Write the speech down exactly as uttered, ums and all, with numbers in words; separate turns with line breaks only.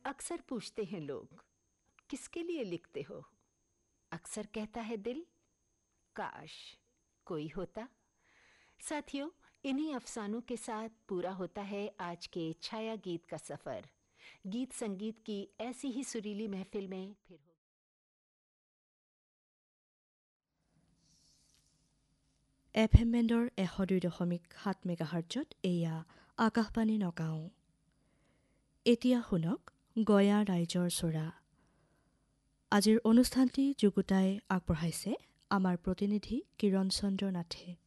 अक्सर पूछते हैं लोग, किसके लिए लिखते हो? अक्सर कहता है दिल, काश कोई होता। साथियों, इन्हीं अफसानों के साथ पूरा होता है आज के छाया गीत का सफर। गीत संगीत की ऐसी ही सुरीली महफिल में फिर हो
এফ এম বেণ্ডৰ এশ দুই দশমিক সাত মেগাহাৰ্টজত এয়া আকাশবাণী নগাঁও। এতিয়া শুনক গয়া ৰাইজৰ চোৰা। আজিৰ অনুষ্ঠানটি যুগুতাই আগবঢ়াইছে আমাৰ প্ৰতিনিধি কিৰণ চন্দ্ৰ নাথে।